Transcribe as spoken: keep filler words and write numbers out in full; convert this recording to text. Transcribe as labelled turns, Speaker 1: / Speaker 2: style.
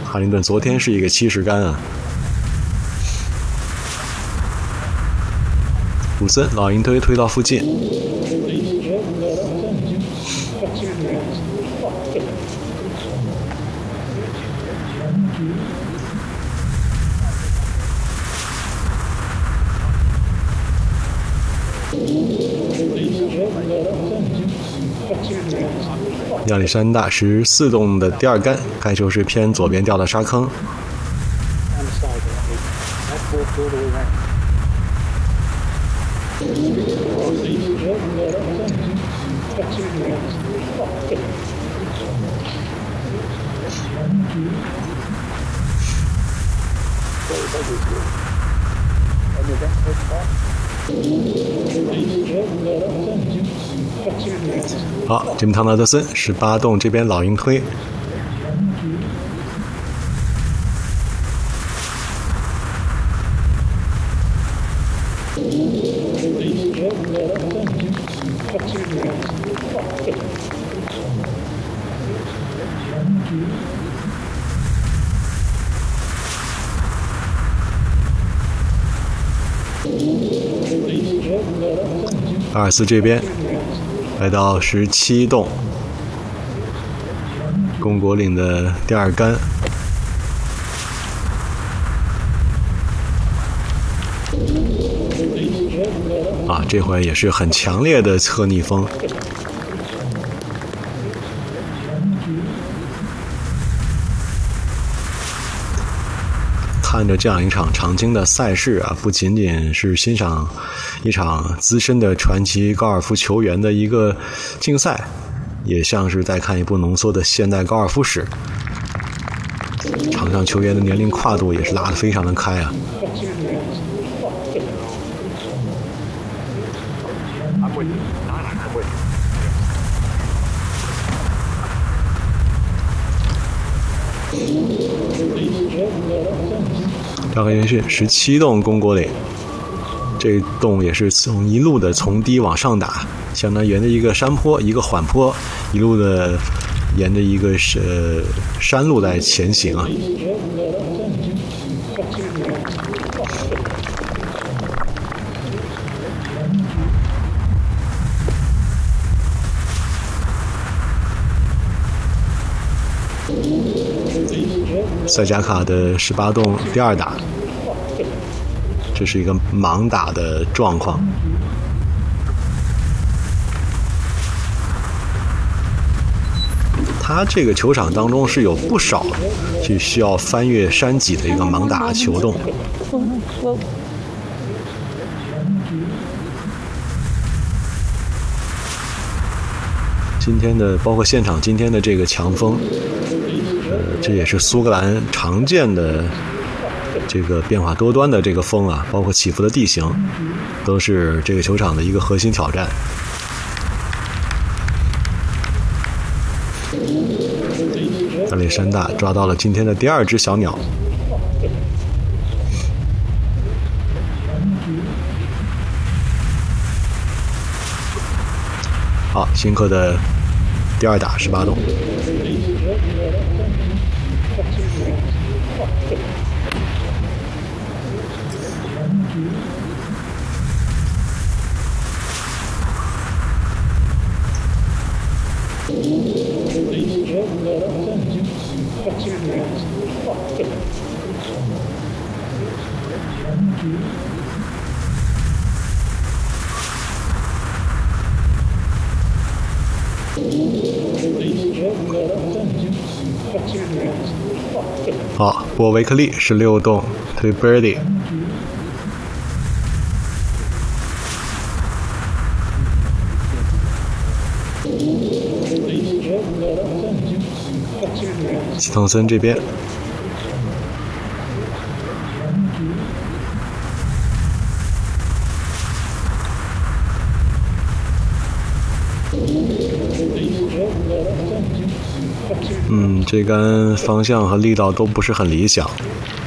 Speaker 1: 哈林顿昨天是一个七十杆啊。伍森老鹰推推到附近，亚历山大十四洞的第二杆，开球是偏左边掉到沙坑。好，吉姆汤纳德森十八洞这边老鹰推。阿尔斯这边来到十七洞，龚国岭的第二杆。啊，这回也是很强烈的侧逆风。看着这样一场常青的赛事啊，不仅仅是欣赏一场资深的传奇高尔夫球员的一个竞赛，也像是在看一部浓缩的现代高尔夫史。场上球员的年龄跨度也是拉得非常的开啊。赵克元是十七洞龚国岭，这一洞也是从一路的从低往上打，相当于沿着一个山坡，一个缓坡，一路的沿着一个呃山路在前行啊。塞加卡的十八洞第二打，这是一个盲打的状况。他这个球场当中是有不少去需要翻越山脊的一个盲打球洞。今天的包括现场今天的这个强风，呃，这也是苏格兰常见的这个变化多端的这个风啊，包括起伏的地形，都是这个球场的一个核心挑战。亚历山大抓到了今天的第二只小鸟。好，辛克的第二打十八洞。好，波维克利十六洞推 birdie。西滕森这边，嗯，这杆方向和力道都不是很理想。